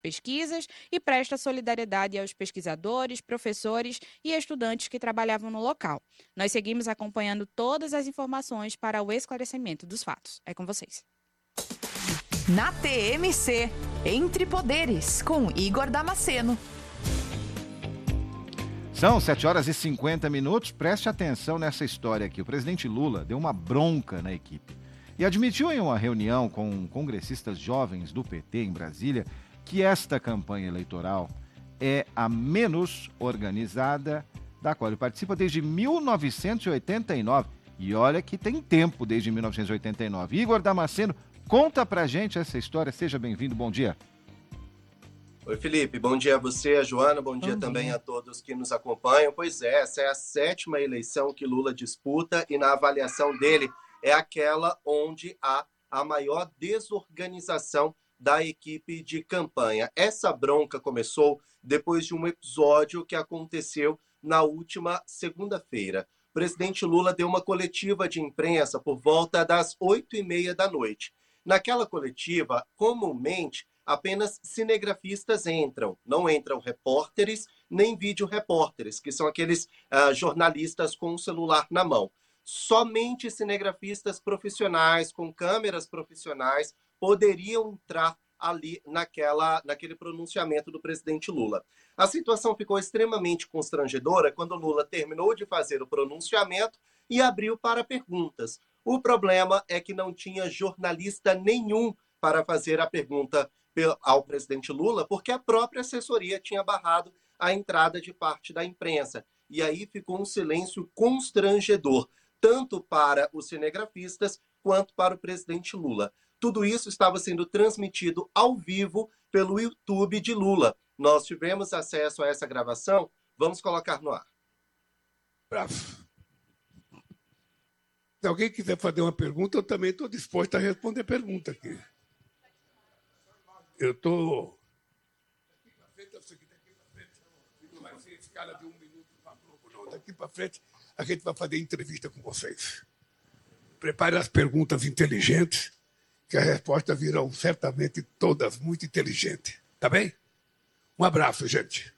pesquisas e presta solidariedade aos pesquisadores, professores e estudantes que trabalhavam no local. Nós seguimos acompanhando todas as informações para o esclarecimento dos fatos. É com vocês. Na TMC, Entre Poderes, com Igor Damasceno. São 7h50. Preste atenção nessa história aqui. O presidente Lula deu uma bronca na equipe e admitiu em uma reunião com congressistas jovens do PT em Brasília que esta campanha eleitoral é a menos organizada da qual ele participa desde 1989. E olha que tem tempo desde 1989. Igor Damasceno, conta pra gente essa história. Seja bem-vindo, bom dia. Oi, Felipe, bom dia a você, a Joana, bom dia também a todos que nos acompanham. Pois é, essa é a 7ª eleição que Lula disputa e na avaliação dele é aquela onde há a maior desorganização da equipe de campanha. Essa bronca começou depois de um episódio que aconteceu na última segunda-feira. O presidente Lula deu uma coletiva de imprensa por volta das 8h30 da noite. Naquela coletiva, comumente, apenas cinegrafistas entram, não entram repórteres nem videorepórteres, que são aqueles jornalistas com o celular na mão. Somente cinegrafistas profissionais, com câmeras profissionais, poderiam entrar ali naquele pronunciamento do presidente Lula. A situação ficou extremamente constrangedora quando Lula terminou de fazer o pronunciamento e abriu para perguntas. O problema é que não tinha jornalista nenhum para fazer a pergunta ao presidente Lula, porque a própria assessoria tinha barrado a entrada de parte da imprensa. E aí ficou um silêncio constrangedor, tanto para os cinegrafistas quanto para o presidente Lula. Tudo isso estava sendo transmitido ao vivo pelo YouTube de Lula. Nós tivemos acesso a essa gravação. Vamos colocar no ar. Bravo. Se alguém quiser fazer uma pergunta, eu também estou disposto a responder pergunta aqui. Eu estou... Daqui para frente, eu sei que daqui para frente não vai ser escala de 1 minuto para Globo, não. Daqui para frente, a gente vai fazer entrevista com vocês. Prepare as perguntas inteligentes, que as respostas virão certamente todas muito inteligentes. Tá bem? Um abraço, gente.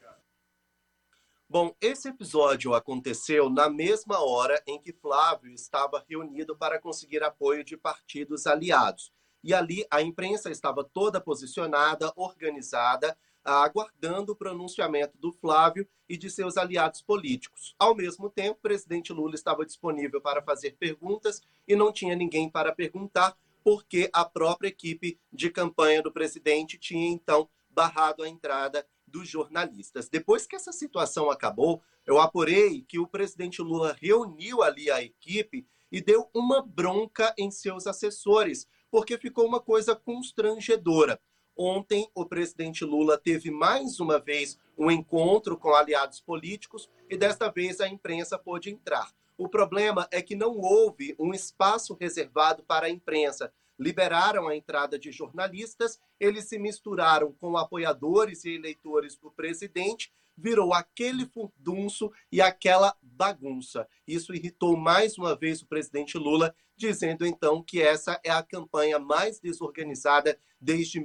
Bom, esse episódio aconteceu na mesma hora em que Flávio estava reunido para conseguir apoio de partidos aliados. E ali a imprensa estava toda posicionada, organizada, aguardando o pronunciamento do Flávio e de seus aliados políticos. Ao mesmo tempo, o presidente Lula estava disponível para fazer perguntas e não tinha ninguém para perguntar, porque a própria equipe de campanha do presidente tinha, então, barrado a entrada dos jornalistas. Depois que essa situação acabou, eu apurei que o presidente Lula reuniu ali a equipe e deu uma bronca em seus assessores, porque ficou uma coisa constrangedora. Ontem, o presidente Lula teve mais uma vez um encontro com aliados políticos e desta vez a imprensa pôde entrar. O problema é que não houve um espaço reservado para a imprensa. Liberaram a entrada de jornalistas, eles se misturaram com apoiadores e eleitores do presidente, virou aquele furdunço e aquela bagunça. Isso irritou mais uma vez o presidente Lula, dizendo então que essa é a campanha mais desorganizada desde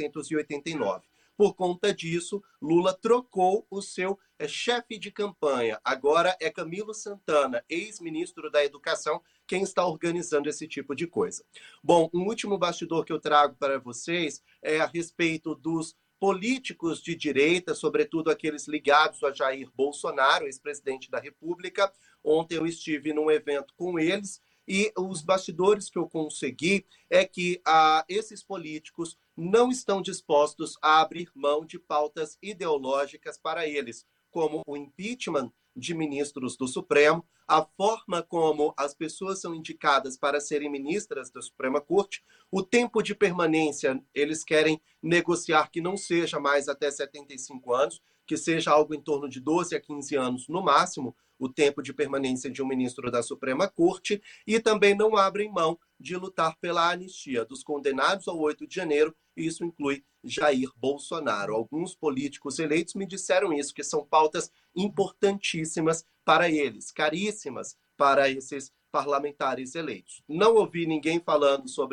1989. Por conta disso, Lula trocou o seu chefe de campanha. Agora é Camilo Santana, ex-ministro da Educação, quem está organizando esse tipo de coisa. Bom, um último bastidor que eu trago para vocês é a respeito dos políticos de direita, sobretudo aqueles ligados a Jair Bolsonaro, ex-presidente da República. Ontem eu estive num evento com eles e os bastidores que eu consegui é que esses políticos não estão dispostos a abrir mão de pautas ideológicas para eles, como o impeachment de ministros do Supremo, a forma como as pessoas são indicadas para serem ministras da Suprema Corte, o tempo de permanência, eles querem negociar que não seja mais até 75 anos, que seja algo em torno de 12 a 15 anos no máximo, o tempo de permanência de um ministro da Suprema Corte, e também não abrem mão de lutar pela anistia dos condenados ao 8 de janeiro, e isso inclui Jair Bolsonaro. Alguns políticos eleitos me disseram isso, que são pautas importantíssimas para eles, caríssimas para esses parlamentares eleitos. Não ouvi ninguém falando sobre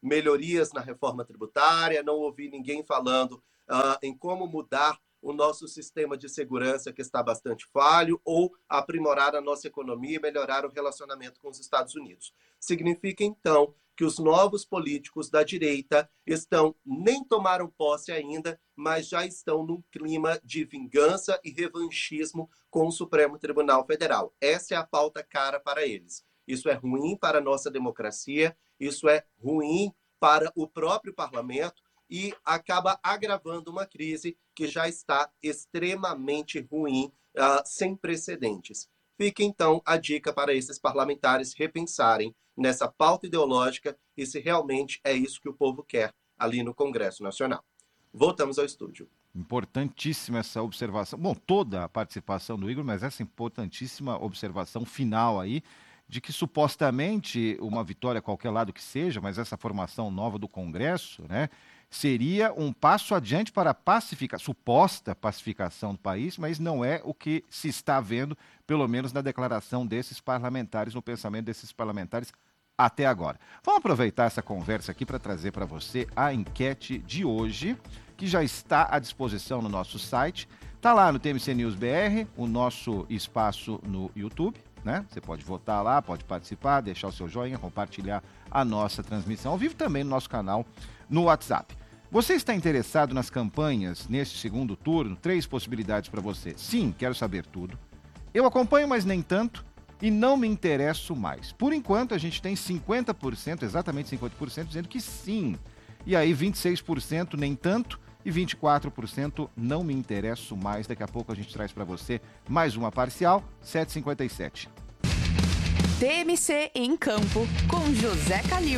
melhorias na reforma tributária, não ouvi ninguém falando em como mudar o nosso sistema de segurança, que está bastante falho, ou aprimorar a nossa economia e melhorar o relacionamento com os Estados Unidos. Significa, então, que os novos políticos da direita nem tomaram posse ainda, mas já estão num clima de vingança e revanchismo com o Supremo Tribunal Federal. Essa é a pauta cara para eles. Isso é ruim para a nossa democracia, isso é ruim para o próprio parlamento, e acaba agravando uma crise que já está extremamente ruim, sem precedentes. Fica, então, a dica para esses parlamentares repensarem nessa pauta ideológica e se realmente é isso que o povo quer ali no Congresso Nacional. Voltamos ao estúdio. Importantíssima essa observação. Bom, toda a participação do Igor, mas essa importantíssima observação final aí, de que supostamente uma vitória, qualquer lado que seja, mas essa formação nova do Congresso, né, seria um passo adiante para a suposta pacificação do país, mas não é o que se está vendo, pelo menos na declaração desses parlamentares, no pensamento desses parlamentares até agora. Vamos aproveitar essa conversa aqui para trazer para você a enquete de hoje, que já está à disposição no nosso site. Está lá no TMC News BR, o nosso espaço no YouTube, né? Você pode votar lá, pode participar, deixar o seu joinha, compartilhar a nossa transmissão ao vivo, também no nosso canal no WhatsApp. Você está interessado nas campanhas neste segundo turno? 3 possibilidades para você. Sim, quero saber tudo. Eu acompanho, mas nem tanto, e não me interesso mais. Por enquanto, a gente tem 50%, exatamente 50%, dizendo que sim. E aí, 26% nem tanto e 24% não me interesso mais. Daqui a pouco a gente traz para você mais uma parcial, 7h57. TMC em Campo, com José Calil.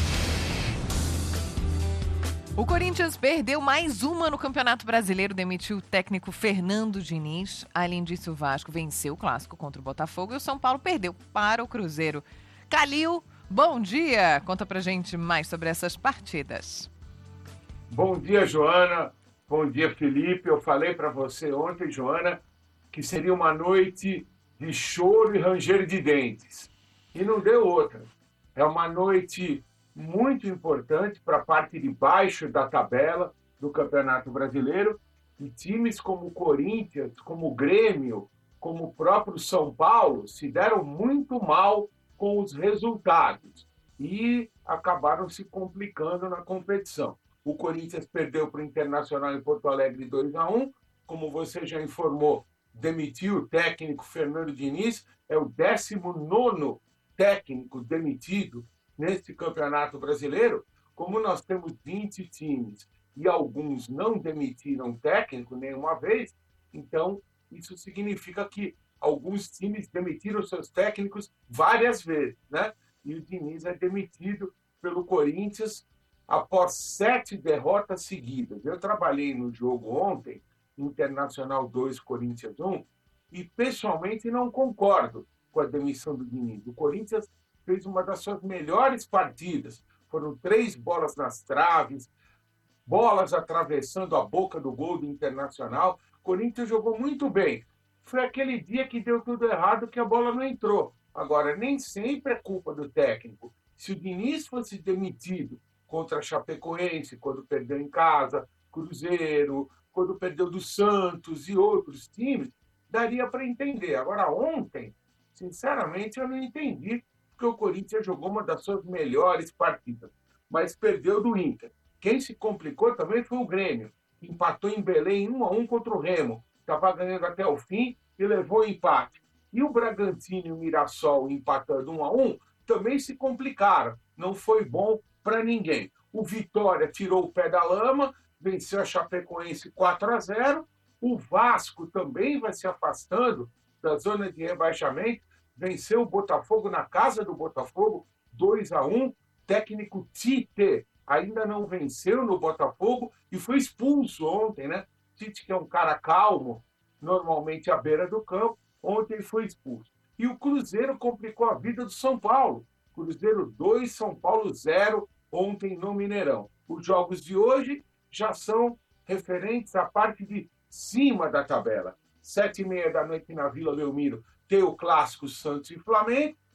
O Corinthians perdeu mais uma no Campeonato Brasileiro, demitiu o técnico Fernando Diniz. Além disso, o Vasco venceu o clássico contra o Botafogo e o São Paulo perdeu para o Cruzeiro. Calil, bom dia! Conta pra gente mais sobre essas partidas. Bom dia, Joana. Bom dia, Felipe. Eu falei para você ontem, Joana, que seria uma noite de choro e ranger de dentes. E não deu outra. É uma noite muito importante para a parte de baixo da tabela do Campeonato Brasileiro, e times como o Corinthians, como o Grêmio, como o próprio São Paulo se deram muito mal com os resultados e acabaram se complicando na competição. O Corinthians perdeu para o Internacional em Porto Alegre 2-1, como você já informou, demitiu o técnico Fernando Diniz, é o 19º técnico demitido neste Campeonato Brasileiro. Como nós temos 20 times e alguns não demitiram técnico nenhuma vez, então isso significa que alguns times demitiram seus técnicos várias vezes, né? E o Diniz é demitido pelo Corinthians após 7 derrotas seguidas. Eu trabalhei no jogo ontem, Internacional 2, Corinthians 1, e pessoalmente não concordo com a demissão do Diniz. O Corinthians fez uma das suas melhores partidas. Foram 3 bolas nas traves, bolas atravessando a boca do gol do Internacional. O Corinthians jogou muito bem. Foi aquele dia que deu tudo errado, que a bola não entrou. Agora, nem sempre é culpa do técnico. Se o Diniz fosse demitido contra a Chapecoense, quando perdeu em casa, Cruzeiro, quando perdeu do Santos e outros times, daria para entender. Agora, ontem, sinceramente, eu não entendi, porque o Corinthians jogou uma das suas melhores partidas, mas perdeu do Inter. Quem se complicou também foi o Grêmio, que empatou em Belém 1-1 contra o Remo. Estava ganhando até o fim e levou o empate. E o Bragantino e o Mirassol empatando 1-1 também se complicaram. Não foi bom para ninguém. O Vitória tirou o pé da lama, venceu a Chapecoense 4-0. O Vasco também vai se afastando da zona de rebaixamento. Venceu o Botafogo na casa do Botafogo 2-1. Técnico Tite ainda não venceu no Botafogo e foi expulso ontem, né? Tite, que é um cara calmo, normalmente à beira do campo, ontem foi expulso. E o Cruzeiro complicou a vida do São Paulo. Cruzeiro 2, São Paulo 0, ontem no Mineirão. Os jogos de hoje já são referentes à parte de cima da tabela. 7h30 da noite na Vila Belmiro tem o clássico Santos e Flamengo.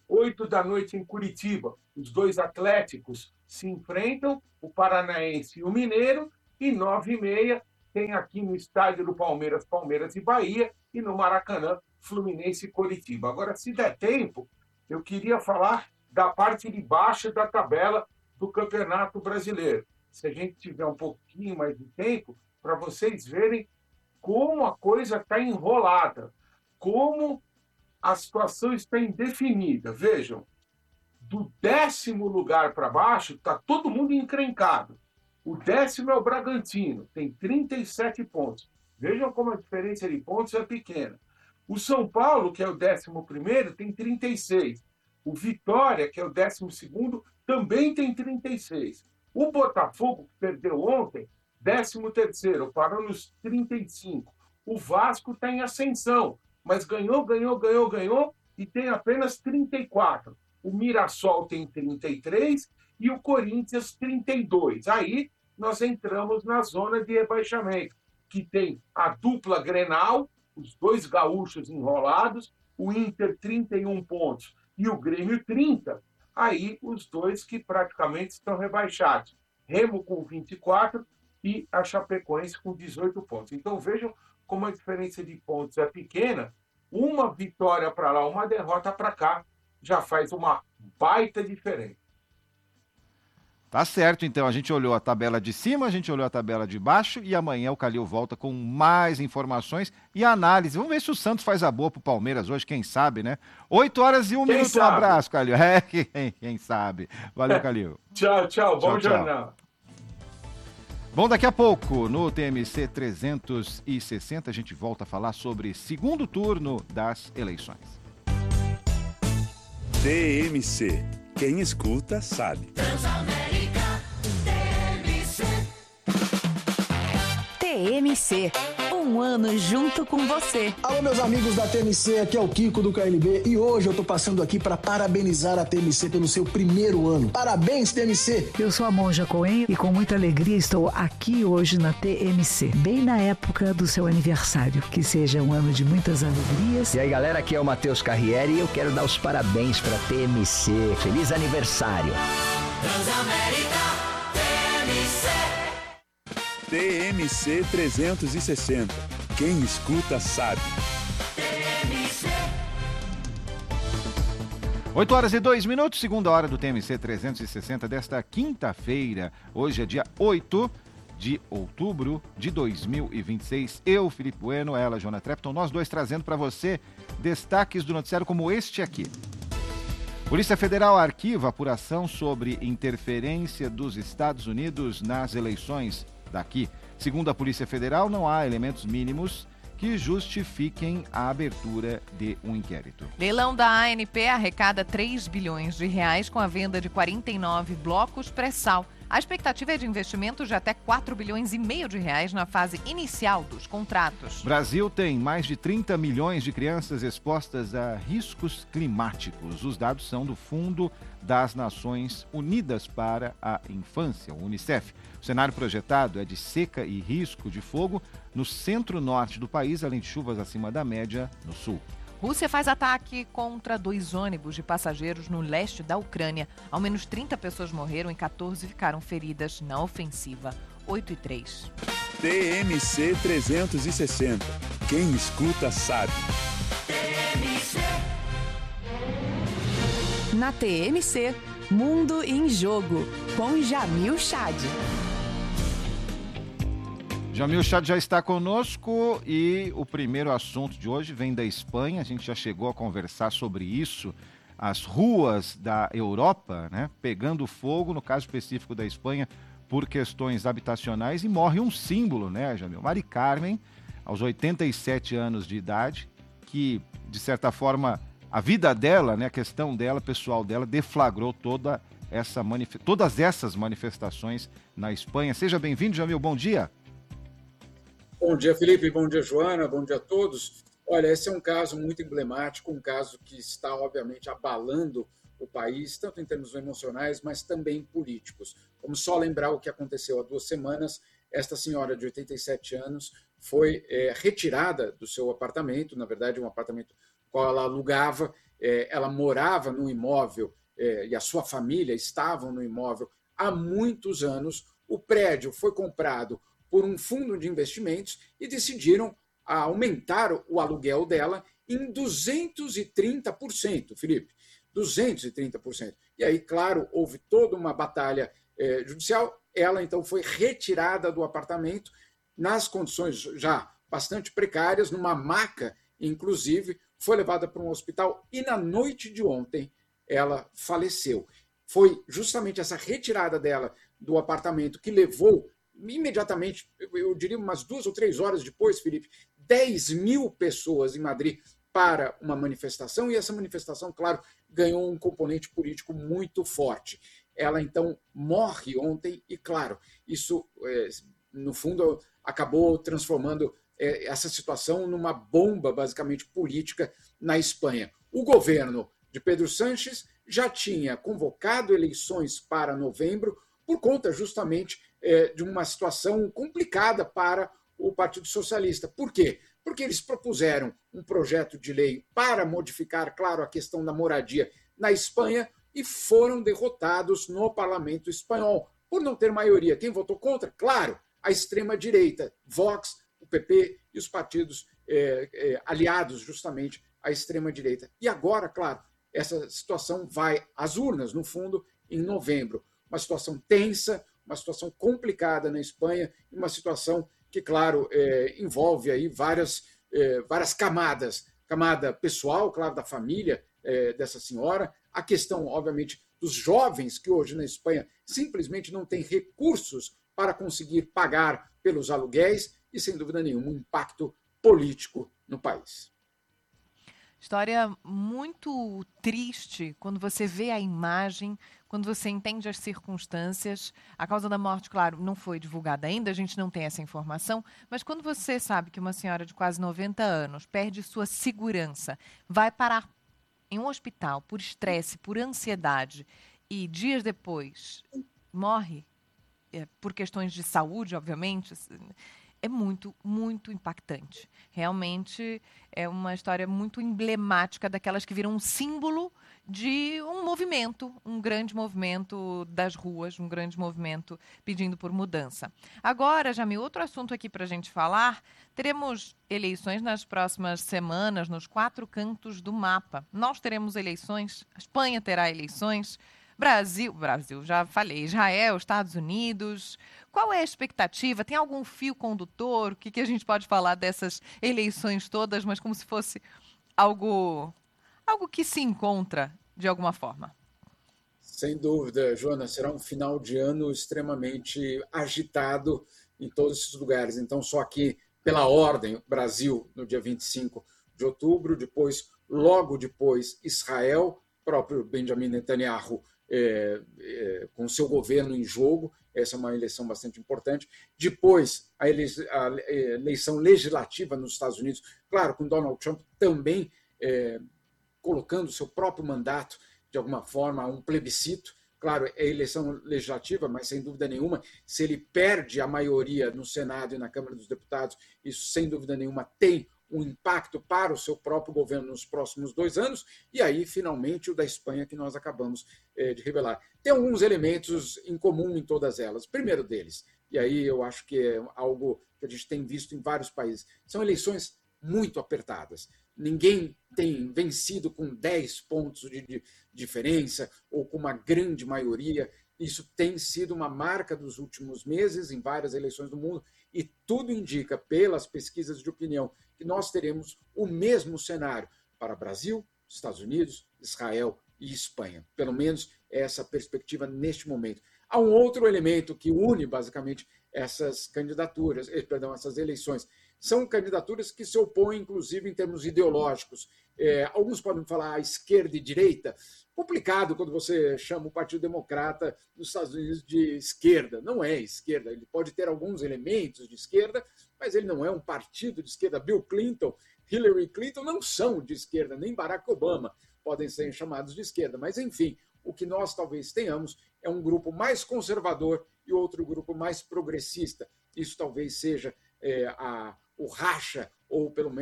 20h em Curitiba, os dois Atléticos se enfrentam, o Paranaense e o Mineiro, e 9h30 tem aqui no estádio do Palmeiras, Palmeiras e Bahia, e no Maracanã, Fluminense e Coritiba. Agora, se der tempo, eu queria falar da parte de baixo da tabela do Campeonato Brasileiro. Se a gente tiver um pouquinho mais de tempo, para vocês verem como a coisa está enrolada, como a situação está indefinida. Vejam, do 10º lugar para baixo, está todo mundo encrencado. O 10º é o Bragantino, tem 37 pontos. Vejam como a diferença de pontos é pequena. O São Paulo, que é o 11º, tem 36. O Vitória, que é o 12º, também tem 36. O Botafogo, que perdeu ontem, 13º, parou nos 35. O Vasco está em ascensão, mas ganhou e tem apenas 34. O Mirassol tem 33 e o Corinthians 32. Aí nós entramos na zona de rebaixamento, que tem a dupla Grenal, os dois gaúchos enrolados, o Inter 31 pontos e o Grêmio 30. Aí os dois que praticamente estão rebaixados. Remo com 24 e a Chapecoense com 18 pontos. Então vejam como a diferença de pontos é pequena. Uma vitória para lá, uma derrota para cá, já faz uma baita diferença. Tá certo, então. A gente olhou a tabela de cima, a gente olhou a tabela de baixo e amanhã o Calil volta com mais informações e análise. Vamos ver se o Santos faz a boa pro Palmeiras hoje, quem sabe, né? 8h01. Um abraço, Calil. Quem sabe. Valeu, Calil. Tchau. Bom jornal. Bom, daqui a pouco, no TMC 360, a gente volta a falar sobre segundo turno das eleições. TMC. Quem escuta, sabe. Transamérica, TMC. Um ano junto com você. Alô, meus amigos da TMC, aqui é o Kiko do KLB e hoje eu tô passando aqui para parabenizar a TMC pelo seu primeiro ano. Parabéns, TMC! Eu sou a Monja Coen e com muita alegria estou aqui hoje na TMC, bem na época do seu aniversário. Que seja um ano de muitas alegrias. E aí, galera, aqui é o Matheus Carriere e eu quero dar os parabéns para a TMC. Feliz aniversário! Transamérica, TMC. TMC 360. Quem escuta sabe. 8h02, segunda hora do TMC 360 desta quinta-feira. Hoje é dia 8 de outubro de 2026. Eu, Felipe Bueno, ela, Joana Trepton, nós dois trazendo para você destaques do noticiário como este aqui. Polícia Federal arquiva apuração sobre interferência dos Estados Unidos nas eleições daqui. Segundo a Polícia Federal, não há elementos mínimos que justifiquem a abertura de um inquérito. Leilão da ANP arrecada 3 bilhões de reais com a venda de 49 blocos pré-sal. A expectativa é de investimentos de até 4 bilhões e meio de reais na fase inicial dos contratos. Brasil tem mais de 30 milhões de crianças expostas a riscos climáticos. Os dados são do Fundo das Nações Unidas para a Infância, o UNICEF. O cenário projetado é de seca e risco de fogo no centro-norte do país, além de chuvas acima da média no sul. Rússia faz ataque contra 2 ônibus de passageiros no leste da Ucrânia. Ao menos 30 pessoas morreram e 14 ficaram feridas na ofensiva. 8h03. TMC 360. Quem escuta sabe. Na TMC, Mundo em Jogo, com Jamil Chad. Jamil Chad já está conosco e o primeiro assunto de hoje vem da Espanha. A gente já chegou a conversar sobre isso. As ruas da Europa, né, pegando fogo, no caso específico da Espanha, por questões habitacionais, e morre um símbolo, né, Jamil? Mari Carmen, aos 87 anos de idade, que, de certa forma, a vida dela, né, a questão dela, pessoal dela, deflagrou todas essas manifestações na Espanha. Seja bem-vindo, Jamil, bom dia. Bom dia, Felipe. Bom dia, Joana. Bom dia a todos. Olha, esse é um caso muito emblemático, um caso que está, obviamente, abalando o país, tanto em termos emocionais, mas também políticos. Vamos só lembrar o que aconteceu há 2 semanas. Esta senhora de 87 anos foi retirada do seu apartamento, na verdade, um apartamento qual ela alugava, ela morava no imóvel e a sua família estavam no imóvel há muitos anos. O prédio foi comprado por um fundo de investimentos e decidiram aumentar o aluguel dela em 230%, Felipe. 230%. E aí, claro, houve toda uma batalha judicial. Ela, então, foi retirada do apartamento nas condições já bastante precárias, numa maca, inclusive, foi levada para um hospital e, na noite de ontem, ela faleceu. Foi justamente essa retirada dela do apartamento que levou imediatamente, eu diria umas 2 ou 3 horas depois, Felipe, 10 mil pessoas em Madrid para uma manifestação, e essa manifestação, claro, ganhou um componente político muito forte. Ela, então, morre ontem e, claro, isso, no fundo, acabou transformando essa situação numa bomba, basicamente, política na Espanha. O governo de Pedro Sánchez já tinha convocado eleições para novembro por conta, justamente, de uma situação complicada para o Partido Socialista. Por quê? Porque eles propuseram um projeto de lei para modificar, claro, a questão da moradia na Espanha e foram derrotados no parlamento espanhol por não ter maioria. Quem votou contra? Claro, a extrema-direita, Vox, o PP e os partidos aliados justamente à extrema-direita. E agora, claro, essa situação vai às urnas, no fundo, em novembro. Uma situação tensa, uma situação complicada na Espanha, uma situação que, claro, envolve aí várias camadas. Camada pessoal, claro, da família dessa senhora, a questão, obviamente, dos jovens que hoje na Espanha simplesmente não têm recursos para conseguir pagar pelos aluguéis e, sem dúvida nenhuma, um impacto político no país. História muito triste quando você vê a imagem, quando você entende as circunstâncias. A causa da morte, claro, não foi divulgada ainda, a gente não tem essa informação, mas quando você sabe que uma senhora de quase 90 anos perde sua segurança, vai parar em um hospital por estresse, por ansiedade, e dias depois morre, por questões de saúde, obviamente, é muito, muito impactante. Realmente é uma história muito emblemática, daquelas que viram um símbolo de um movimento, um grande movimento das ruas, um grande movimento pedindo por mudança. Agora, Jamil, outro assunto aqui para a gente falar, teremos eleições nas próximas semanas nos 4 cantos do mapa. Nós teremos eleições, a Espanha terá eleições, Brasil, já falei, Israel, Estados Unidos. Qual é a expectativa? Tem algum fio condutor? O que a gente pode falar dessas eleições todas, mas como se fosse algo que se encontra de alguma forma? Sem dúvida, Joana, será um final de ano extremamente agitado em todos esses lugares. Então, só aqui, pela ordem, Brasil, no dia 25 de outubro, logo depois, Israel, próprio Benjamin Netanyahu, com seu governo em jogo. Essa é uma eleição bastante importante. Depois, a eleição legislativa nos Estados Unidos, claro, com Donald Trump também colocando seu próprio mandato, de alguma forma, a um plebiscito. Claro, é eleição legislativa, mas, sem dúvida nenhuma, se ele perde a maioria no Senado e na Câmara dos Deputados, isso, sem dúvida nenhuma, tem um impacto para o seu próprio governo nos próximos 2 anos, e aí, finalmente, o da Espanha, que nós acabamos de revelar. Tem alguns elementos em comum em todas elas. O primeiro deles, e aí eu acho que é algo que a gente tem visto em vários países, são eleições muito apertadas. Ninguém tem vencido com 10 pontos de diferença ou com uma grande maioria. Isso tem sido uma marca dos últimos meses em várias eleições do mundo, e tudo indica, pelas pesquisas de opinião, que nós teremos o mesmo cenário para Brasil, Estados Unidos, Israel e Espanha. Pelo menos essa perspectiva neste momento. Há um outro elemento que une, basicamente, essas eleições. São candidaturas que se opõem, inclusive, em termos ideológicos. Alguns podem falar esquerda e direita. Complicado quando você chama o Partido Democrata nos Estados Unidos de esquerda. Não é esquerda. Ele pode ter alguns elementos de esquerda, mas ele não é um partido de esquerda. Bill Clinton, Hillary Clinton não são de esquerda, nem Barack Obama podem ser chamados de esquerda. Mas, enfim, o que nós talvez tenhamos é um grupo mais conservador e outro grupo mais progressista. Isso talvez seja o racha, ou pelo menos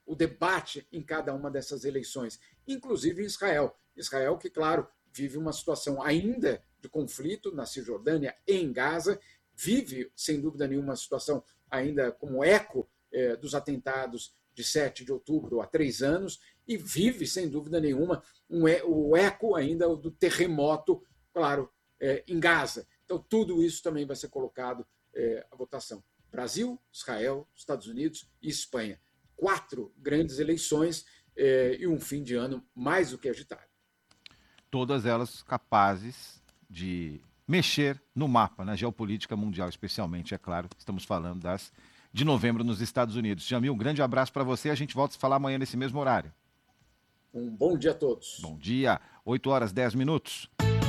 o debate em cada uma dessas eleições, inclusive em Israel. Israel que, claro, vive uma situação ainda de conflito na Cisjordânia e em Gaza, vive, sem dúvida nenhuma, uma situação ainda como eco dos atentados de 7 de outubro há 3 anos, e vive, sem dúvida nenhuma, o eco ainda do terremoto, claro, em Gaza. Então, tudo isso também vai ser colocado à votação. Brasil, Israel, Estados Unidos e Espanha. 4 grandes eleições e um fim de ano mais do que agitado. Todas elas capazes de mexer no mapa, na geopolítica mundial, especialmente, é claro, estamos falando das de novembro nos Estados Unidos. Jamil, um grande abraço para você, a gente volta a se falar amanhã nesse mesmo horário. Um bom dia a todos. Bom dia, 8h10.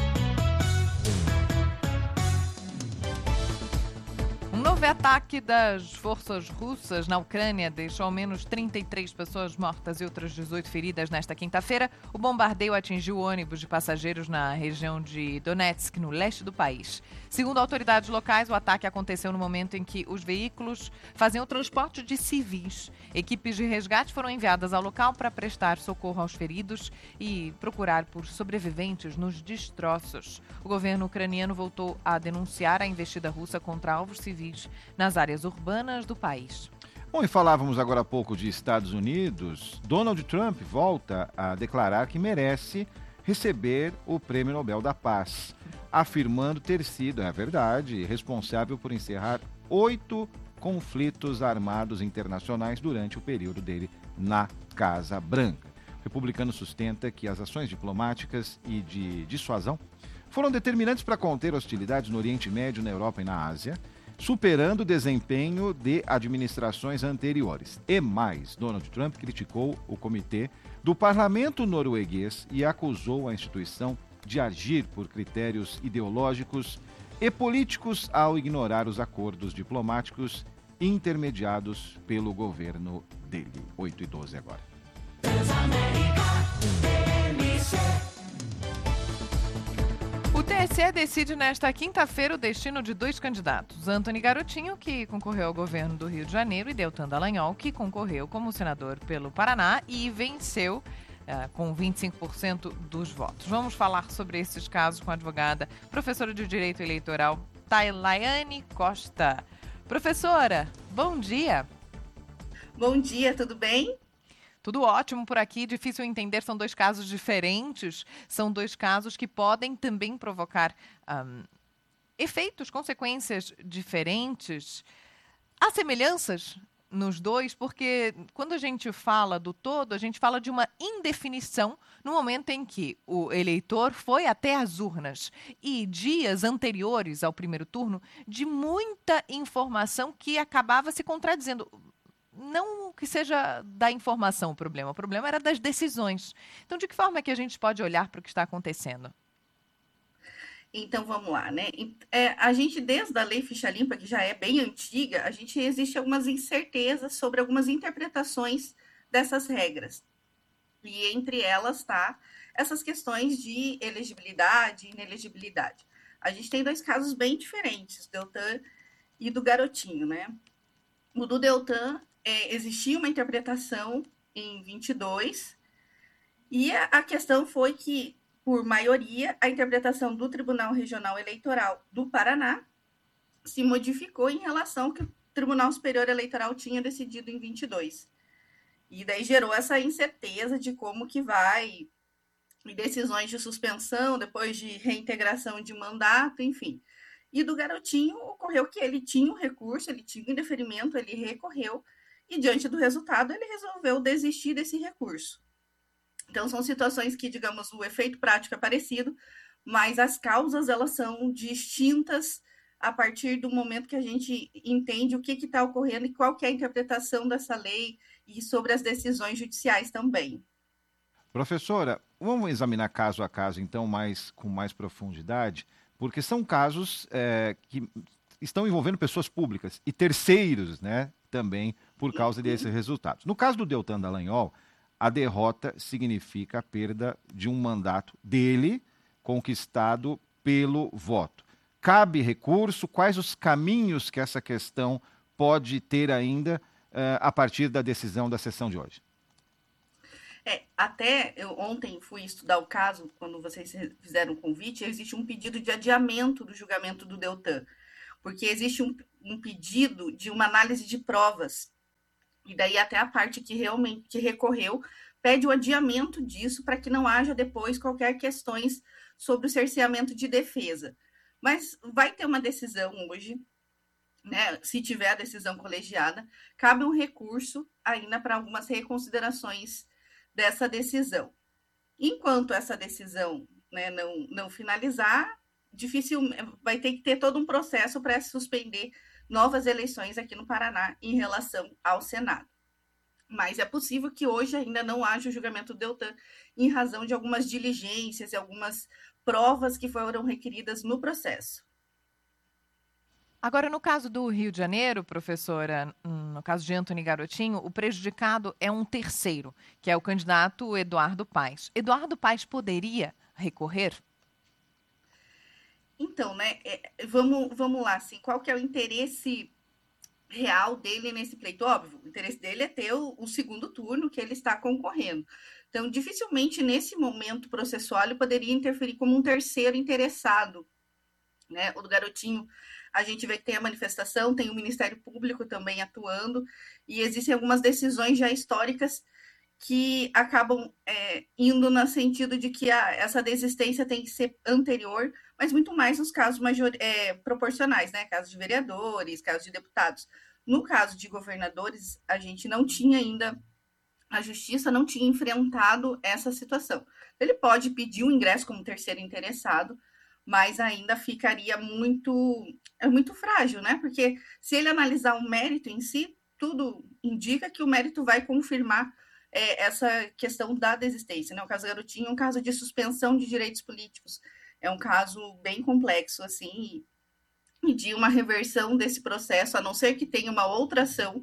Um novo ataque das forças russas na Ucrânia deixou ao menos 33 pessoas mortas e outras 18 feridas nesta quinta-feira. O bombardeio atingiu ônibus de passageiros na região de Donetsk, no leste do país. Segundo autoridades locais, o ataque aconteceu no momento em que os veículos faziam o transporte de civis. Equipes de resgate foram enviadas ao local para prestar socorro aos feridos e procurar por sobreviventes nos destroços. O governo ucraniano voltou a denunciar a investida russa contra alvos civis nas áreas urbanas do país. Bom, e falávamos agora há pouco de Estados Unidos. Donald Trump volta a declarar que merece receber o Prêmio Nobel da Paz, afirmando ter sido, é verdade, responsável por encerrar 8 conflitos armados internacionais durante o período dele na Casa Branca. O republicano sustenta que as ações diplomáticas e de dissuasão foram determinantes para conter hostilidades no Oriente Médio, na Europa e na Ásia, superando o desempenho de administrações anteriores. E mais, Donald Trump criticou o comitê do parlamento norueguês e acusou a instituição de agir por critérios ideológicos e políticos ao ignorar os acordos diplomáticos intermediados pelo governo dele. 8h12 agora. O TSE decide nesta quinta-feira o destino de 2 candidatos. Antony Garotinho, que concorreu ao governo do Rio de Janeiro, e Deltan Dallagnol, que concorreu como senador pelo Paraná e venceu com 25% dos votos. Vamos falar sobre esses casos com a advogada, professora de Direito Eleitoral, Tailaiane Costa. Professora, bom dia. Bom dia, tudo bem? Tudo ótimo por aqui, difícil entender, são 2 casos diferentes, são 2 casos que podem também provocar efeitos, consequências diferentes. Há semelhanças nos 2, porque quando a gente fala do todo, a gente fala de uma indefinição no momento em que o eleitor foi até as urnas e dias anteriores ao primeiro turno de muita informação que acabava se contradizendo. Não que seja da informação o problema era das decisões. Então, de que forma é que a gente pode olhar para o que está acontecendo? Então, vamos lá, né? A gente, desde a Lei Ficha Limpa, que já é bem antiga, existe algumas incertezas sobre algumas interpretações dessas regras. E entre elas está essas questões de elegibilidade e inelegibilidade. A gente tem 2 casos bem diferentes, do Deltan e do Garotinho, né? O do Deltan, existia uma interpretação em 22, e a questão foi que, por maioria, a interpretação do Tribunal Regional Eleitoral do Paraná se modificou em relação ao que o Tribunal Superior Eleitoral tinha decidido em 22. E daí gerou essa incerteza de como que vai, e decisões de suspensão, depois de reintegração de mandato, enfim. E do Garotinho ocorreu que ele tinha um recurso, ele tinha um indeferimento, ele recorreu, e diante do resultado ele resolveu desistir desse recurso. Então são situações que, digamos, o efeito prático é parecido, mas as causas elas são distintas a partir do momento que a gente entende o que está ocorrendo e qual que é a interpretação dessa lei e sobre as decisões judiciais também. Professora, vamos examinar caso a caso, então, com mais profundidade, porque são casos que estão envolvendo pessoas públicas e terceiros, né, também por causa desses resultados. No caso do Deltan Dallagnol, a derrota significa a perda de um mandato dele, conquistado pelo voto. Cabe recurso? Quais os caminhos que essa questão pode ter ainda a partir da decisão da sessão de hoje? Até eu ontem fui estudar o caso, quando vocês fizeram o convite, existe um pedido de adiamento do julgamento do Deltan, porque existe um pedido de uma análise de provas, e daí até a parte que recorreu pede o adiamento disso para que não haja depois qualquer questões sobre o cerceamento de defesa. Mas vai ter uma decisão hoje, né? Se tiver a decisão colegiada, cabe um recurso ainda para algumas reconsiderações dessa decisão. Enquanto essa decisão, né, não finalizar, vai ter que ter todo um processo para suspender novas eleições aqui no Paraná em relação ao Senado. Mas é possível que hoje ainda não haja o julgamento do Deltan em razão de algumas diligências e algumas provas que foram requeridas no processo. Agora, no caso do Rio de Janeiro, professora, no caso de Antony Garotinho, o prejudicado é um terceiro, que é o candidato Eduardo Paes. Eduardo Paes poderia recorrer? Então, né, vamos lá, assim, qual que é o interesse real dele nesse pleito? Óbvio, o interesse dele é ter o segundo turno que ele está concorrendo. Então, dificilmente, nesse momento processual, ele poderia interferir como um terceiro interessado, né? O do Garotinho, a gente vê que tem a manifestação, tem o Ministério Público também atuando, e existem algumas decisões já históricas que acabam indo no sentido de que essa desistência tem que ser anterior, mas muito mais nos casos proporcionais, né? Casos de vereadores, casos de deputados. No caso de governadores, a gente não tinha ainda, a justiça não tinha enfrentado essa situação. Ele pode pedir um ingresso como terceiro interessado, mas ainda ficaria muito frágil, né? Porque se ele analisar o mérito em si, tudo indica que o mérito vai confirmar essa questão da desistência, né? O caso Garotinho é um caso de suspensão de direitos políticos, é um caso bem complexo, assim, e de uma reversão desse processo, a não ser que tenha uma outra ação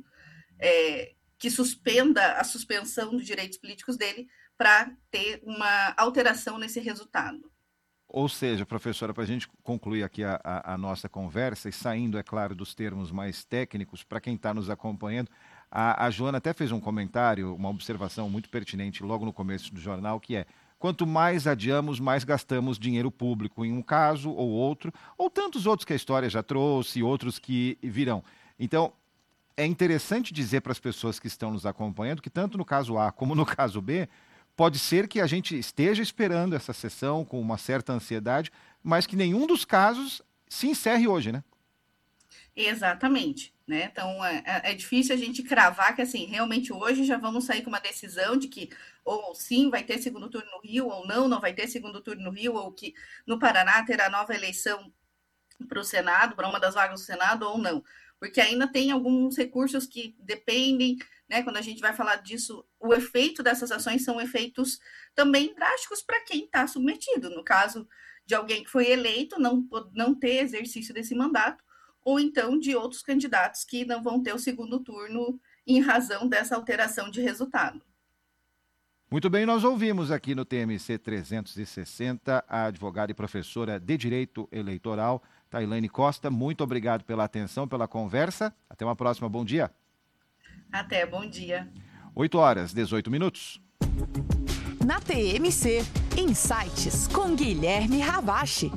que suspenda a suspensão dos direitos políticos dele para ter uma alteração nesse resultado. Ou seja, professora, para a gente concluir aqui a nossa conversa, e saindo, é claro, dos termos mais técnicos, para quem está nos acompanhando, a Joana até fez um comentário, uma observação muito pertinente logo no começo do jornal, que é: quanto mais adiamos, mais gastamos dinheiro público em um caso ou outro, ou tantos outros que a história já trouxe, outros que virão. Então, é interessante dizer para as pessoas que estão nos acompanhando que tanto no caso A como no caso B, pode ser que a gente esteja esperando essa sessão com uma certa ansiedade, mas que nenhum dos casos se encerre hoje, né? Exatamente, né? Então, é difícil a gente cravar que, assim, realmente hoje já vamos sair com uma decisão de que ou sim vai ter segundo turno no Rio, ou não vai ter segundo turno no Rio, ou que no Paraná terá nova eleição para o Senado, para uma das vagas do Senado, ou não. Porque ainda tem alguns recursos que dependem, né? Quando a gente vai falar disso, o efeito dessas ações são efeitos também drásticos para quem está submetido. No caso de alguém que foi eleito, não ter exercício desse mandato, ou então de outros candidatos que não vão ter o segundo turno em razão dessa alteração de resultado. Muito bem, nós ouvimos aqui no TMC 360 a advogada e professora de Direito Eleitoral, Tailane Costa. Muito obrigado pela atenção, pela conversa. Até uma próxima. Bom dia. Até, bom dia. 8h18. Na TMC, Insights com Guilherme Ravache.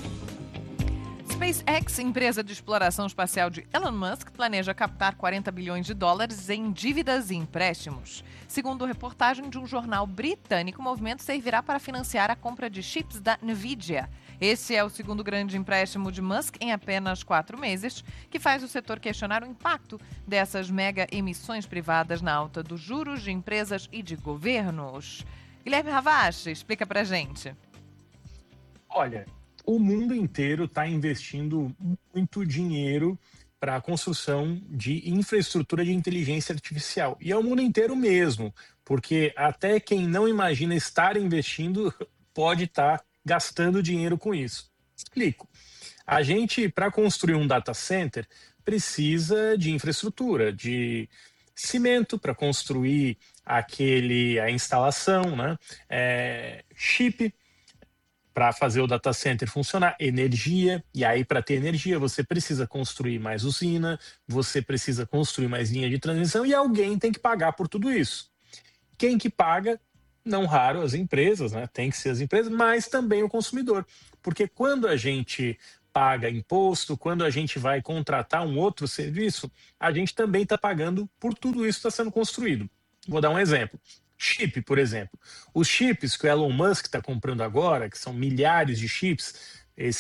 SpaceX, empresa de exploração espacial de Elon Musk, planeja captar $40 bilhões em dívidas e empréstimos. Segundo reportagem de um jornal britânico, o movimento servirá para financiar a compra de chips da Nvidia. Esse é o segundo grande empréstimo de Musk em apenas 4 meses, que faz o setor questionar o impacto dessas mega emissões privadas na alta dos juros de empresas e de governos. Guilherme Ravache, explica pra gente. Olha, o mundo inteiro está investindo muito dinheiro para a construção de infraestrutura de inteligência artificial. E é o mundo inteiro mesmo, porque até quem não imagina estar investindo pode estar gastando dinheiro com isso. Explico. A gente, para construir um data center, precisa de infraestrutura, de cimento para construir a instalação, né? Chip. para fazer o data center funcionar? Energia, e aí para ter energia você precisa construir mais usina, você precisa construir mais linha de transmissão e alguém tem que pagar por tudo isso. Quem que paga? Não raro as empresas, né? Tem que ser as empresas, mas também o consumidor. Porque quando a gente paga imposto, quando a gente vai contratar um outro serviço, a gente também está pagando por tudo isso que está sendo construído. Vou dar um exemplo. Chip, por exemplo. Os chips que o Elon Musk está comprando agora, que são milhares de chips,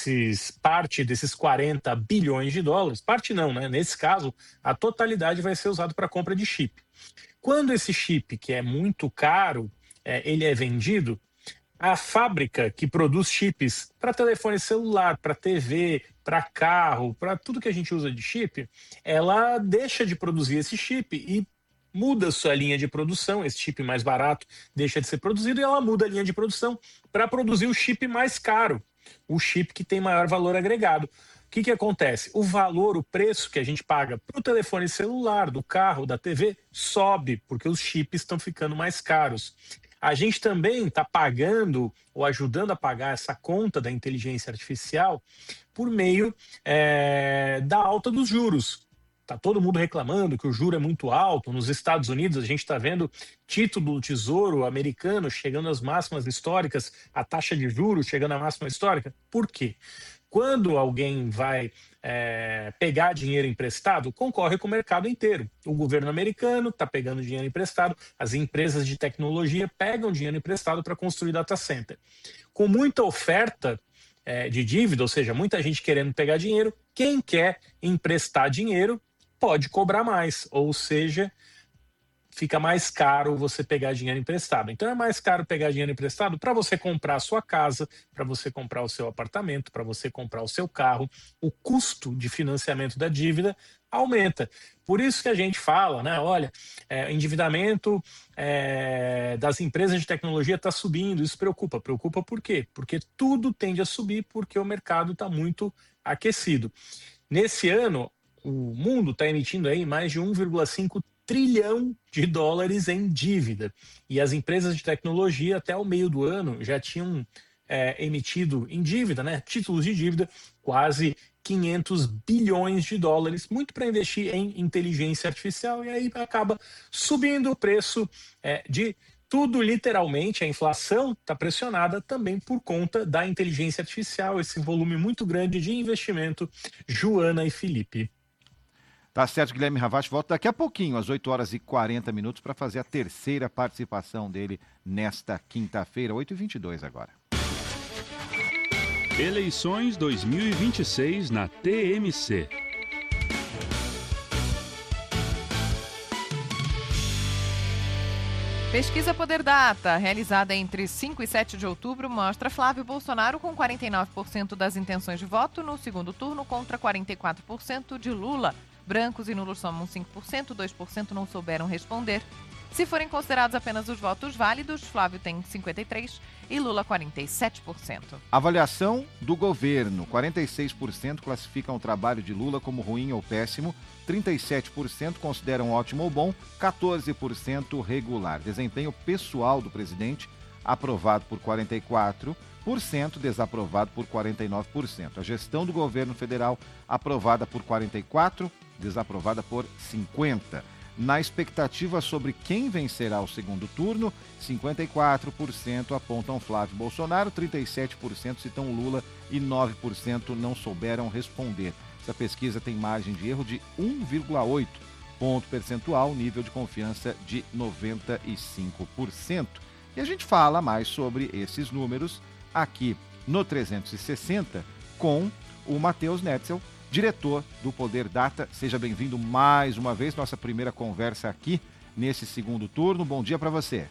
parte desses 40 bilhões de dólares, parte não, né? Nesse caso, a totalidade vai ser usado para compra de chip. Quando esse chip, que é muito caro, ele é vendido, a fábrica que produz chips para telefone celular, para TV, para carro, para tudo que a gente usa de chip, ela deixa de produzir esse chip e muda sua linha de produção. Esse chip mais barato deixa de ser produzido e ela muda a linha de produção para produzir o chip mais caro, o chip que tem maior valor agregado. O que acontece? O valor, o preço que a gente paga para o telefone celular, do carro, da TV, sobe, porque os chips estão ficando mais caros. A gente também está pagando ou ajudando a pagar essa conta da inteligência artificial por meio da alta dos juros. Está todo mundo reclamando que o juro é muito alto. Nos Estados Unidos, a gente está vendo título do Tesouro americano chegando às máximas históricas, a taxa de juros chegando à máxima histórica. Por quê? Quando alguém vai pegar dinheiro emprestado, concorre com o mercado inteiro. O governo americano está pegando dinheiro emprestado, as empresas de tecnologia pegam dinheiro emprestado para construir data center. Com muita oferta de dívida, ou seja, muita gente querendo pegar dinheiro, quem quer emprestar dinheiro pode cobrar mais, ou seja, fica mais caro você pegar dinheiro emprestado. Então é mais caro pegar dinheiro emprestado para você comprar a sua casa, para você comprar o seu apartamento, para você comprar o seu carro. O custo de financiamento da dívida aumenta. Por isso que a gente fala, né? Olha, endividamento das empresas de tecnologia está subindo. Isso preocupa. Preocupa por quê? Porque tudo tende a subir porque o mercado está muito aquecido. Nesse ano, o mundo está emitindo aí mais de 1,5 trilhão de dólares em dívida. E as empresas de tecnologia, até o meio do ano, já tinham emitido em dívida, né, títulos de dívida, quase 500 bilhões de dólares, muito para investir em inteligência artificial, e aí acaba subindo o preço de tudo, literalmente. A inflação está pressionada também por conta da inteligência artificial, esse volume muito grande de investimento. Joana e Felipe. Tá certo, Guilherme Ravach volta daqui a pouquinho, às 8h40, para fazer a terceira participação dele nesta quinta-feira, 8h22 agora. Eleições 2026 na TMC. Pesquisa Poder Data, realizada entre 5 e 7 de outubro, mostra Flávio Bolsonaro com 49% das intenções de voto no segundo turno contra 44% de Lula. Brancos e nulos somam 5%, 2% não souberam responder. Se forem considerados apenas os votos válidos, Flávio tem 53% e Lula 47%. Avaliação do governo. 46% classificam o trabalho de Lula como ruim ou péssimo, 37% consideram ótimo ou bom, 14% regular. Desempenho pessoal do presidente, aprovado por 44%, desaprovado por 49%. A gestão do governo federal, aprovada por 44%, desaprovada por 50%. Na expectativa sobre quem vencerá o segundo turno, 54% apontam Flávio Bolsonaro, 37% citam Lula e 9% não souberam responder. Essa pesquisa tem margem de erro de 1,8 ponto percentual, nível de confiança de 95%. E a gente fala mais sobre esses números aqui no 360 com o Matheus Netzel, diretor do Poder Data. Seja bem-vindo mais uma vez, nossa primeira conversa aqui nesse segundo turno. Bom dia para você.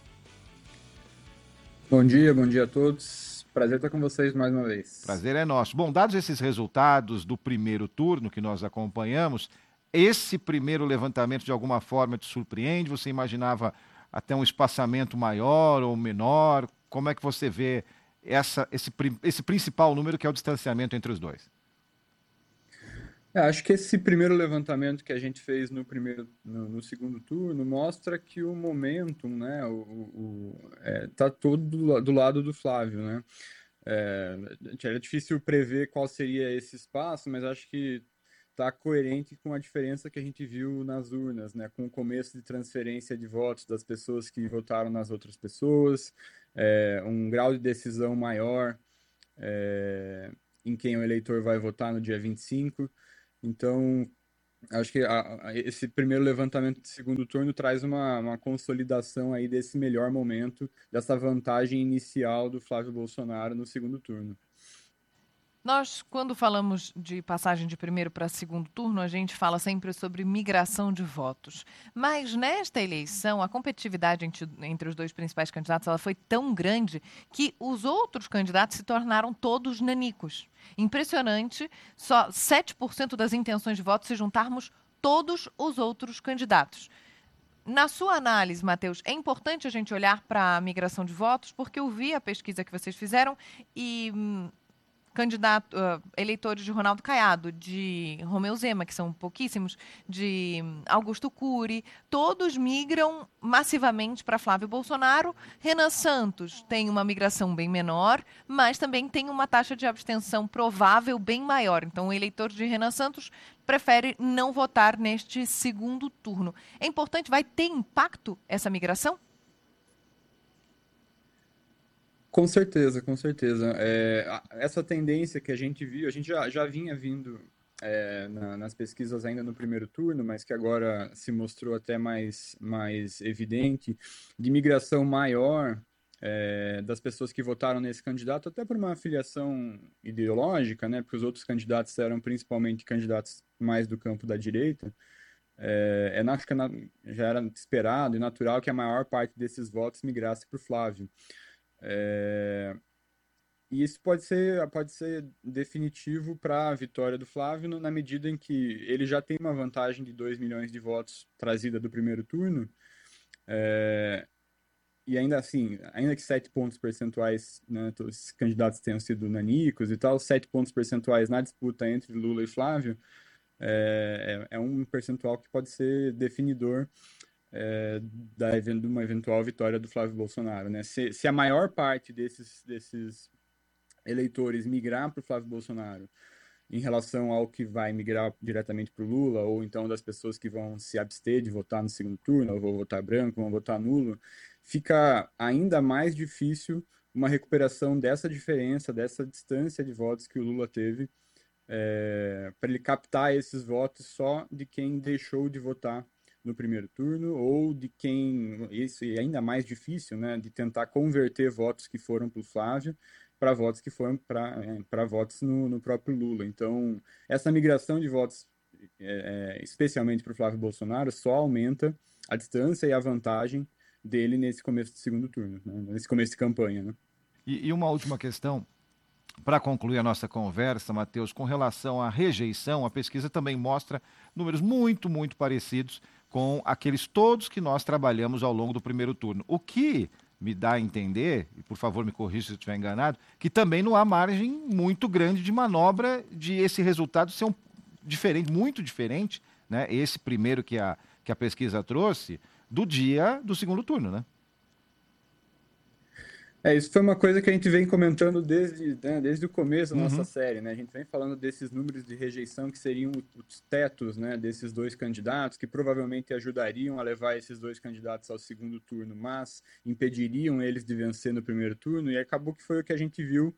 Bom dia a todos. Prazer estar com vocês mais uma vez. Prazer é nosso. Bom, dados esses resultados do primeiro turno que nós acompanhamos, esse primeiro levantamento de alguma forma te surpreende? Você imaginava até um espaçamento maior ou menor? Como é que você vê esse principal número, que é o distanciamento entre os dois? Acho que esse primeiro levantamento que a gente fez no segundo turno mostra que o momentum, né, tá todo do lado do Flávio, né? Era difícil prever qual seria esse espaço, mas acho que está coerente com a diferença que a gente viu nas urnas, né? Com o começo de transferência de votos das pessoas que votaram nas outras pessoas, um grau de decisão maior em quem o eleitor vai votar no dia 25. Então, acho que esse primeiro levantamento de segundo turno traz uma consolidação aí desse melhor momento, dessa vantagem inicial do Flávio Bolsonaro no segundo turno. Nós, quando falamos de passagem de primeiro para segundo turno, a gente fala sempre sobre migração de votos. Mas nesta eleição, a competitividade entre os dois principais candidatos ela foi tão grande que os outros candidatos se tornaram todos nanicos. Impressionante, só 7% das intenções de voto se juntarmos todos os outros candidatos. Na sua análise, Matheus, é importante a gente olhar para a migração de votos, porque eu vi a pesquisa que vocês fizeram e eleitores de Ronaldo Caiado, de Romeu Zema, que são pouquíssimos, de Augusto Cury, todos migram massivamente para Flávio Bolsonaro. Renan Santos tem uma migração bem menor, mas também tem uma taxa de abstenção provável bem maior. Então, o eleitor de Renan Santos prefere não votar neste segundo turno. É importante, vai ter impacto essa migração? Com certeza, com certeza. Essa tendência que a gente viu, a gente já vinha vindo nas pesquisas ainda no primeiro turno, mas que agora se mostrou até mais evidente, de migração maior das pessoas que votaram nesse candidato, até por uma filiação ideológica, né? Porque os outros candidatos eram principalmente candidatos mais do campo da direita. Acho que já era esperado e natural que a maior parte desses votos migrasse para o Flávio. E isso pode ser definitivo para a vitória do Flávio na medida em que ele já tem uma vantagem de 2 milhões de votos trazida do primeiro turno, e ainda assim, ainda que 7 pontos percentuais, né, os candidatos tenham sido nanicos e tal, 7 pontos percentuais na disputa entre Lula e Flávio é um percentual que pode ser definidor de uma eventual vitória do Flávio Bolsonaro, né? Se a maior parte desses eleitores migrar para o Flávio Bolsonaro em relação ao que vai migrar diretamente para o Lula, ou então das pessoas que vão se abster de votar no segundo turno, ou vão votar branco, vão votar nulo, fica ainda mais difícil uma recuperação dessa diferença, dessa distância de votos que o Lula teve, para ele captar esses votos só de quem deixou de votar no primeiro turno, ou de quem, isso é ainda mais difícil, né, de tentar converter votos que foram para o Flávio para votos que foram para votos no próprio Lula. Então, essa migração de votos, especialmente para o Flávio Bolsonaro, só aumenta a distância e a vantagem dele nesse começo de segundo turno, né, nesse começo de campanha, né? E uma última questão, para concluir a nossa conversa, Matheus, com relação à rejeição, a pesquisa também mostra números muito, muito parecidos com aqueles todos que nós trabalhamos ao longo do primeiro turno. O que me dá a entender, e por favor me corrija se eu estiver enganado, que também não há margem muito grande de manobra de esse resultado ser muito diferente, né? Esse primeiro que a pesquisa trouxe, do dia do segundo turno, né? Isso foi uma coisa que a gente vem comentando desde o começo da nossa série, né? A gente vem falando desses números de rejeição que seriam os tetos, né, desses dois candidatos, que provavelmente ajudariam a levar esses dois candidatos ao segundo turno, mas impediriam eles de vencer no primeiro turno, e acabou que foi o que a gente viu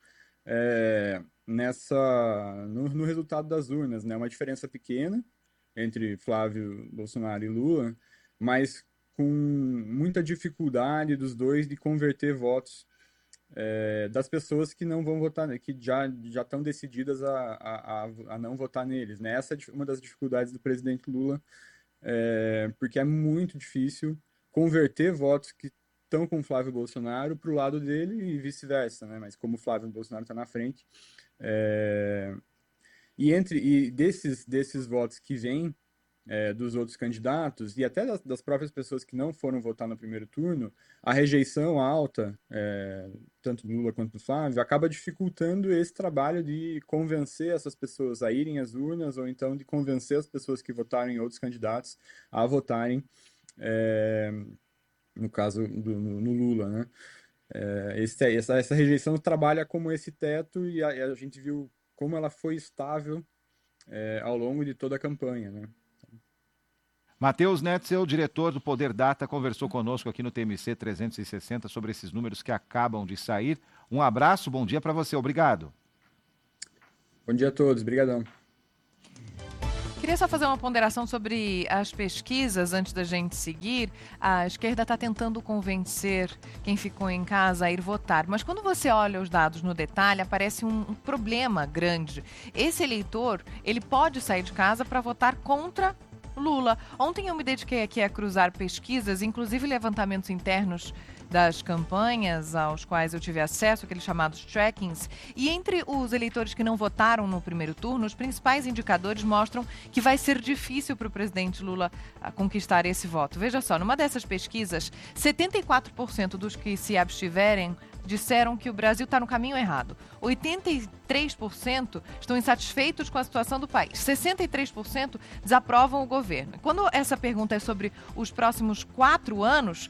no resultado das urnas, né? Uma diferença pequena entre Flávio Bolsonaro e Lula, mas com muita dificuldade dos dois de converter votos das pessoas que não vão votar, que já estão decididas a não votar neles, né? Essa é uma das dificuldades do presidente Lula, porque é muito difícil converter votos que estão com o Flávio Bolsonaro para o lado dele e vice-versa, né? Mas como o Flávio Bolsonaro está na frente, e desses votos que vêm dos outros candidatos e até das próprias pessoas que não foram votar no primeiro turno, a rejeição alta, tanto do Lula quanto do Flávio, acaba dificultando esse trabalho de convencer essas pessoas a irem às urnas, ou então de convencer as pessoas que votaram em outros candidatos a votarem, no caso no Lula, né? Essa rejeição trabalha como esse teto e a gente viu como ela foi estável ao longo de toda a campanha, né? Matheus Netzel, diretor do Poder Data, conversou conosco aqui no TMC 360 sobre esses números que acabam de sair. Um abraço, bom dia para você, obrigado. Bom dia a todos, brigadão. Queria só fazer uma ponderação sobre as pesquisas antes da gente seguir. A esquerda está tentando convencer quem ficou em casa a ir votar, mas quando você olha os dados no detalhe, aparece um problema grande. Esse eleitor, ele pode sair de casa para votar contra Lula. Ontem eu me dediquei aqui a cruzar pesquisas, inclusive levantamentos internos das campanhas aos quais eu tive acesso, aqueles chamados trackings, e entre os eleitores que não votaram no primeiro turno, os principais indicadores mostram que vai ser difícil para o presidente Lula conquistar esse voto. Veja só, numa dessas pesquisas, 74% dos que se abstiverem disseram que o Brasil está no caminho errado. 83% estão insatisfeitos com a situação do país. 63% desaprovam o governo. Quando essa pergunta é sobre os próximos 4 anos,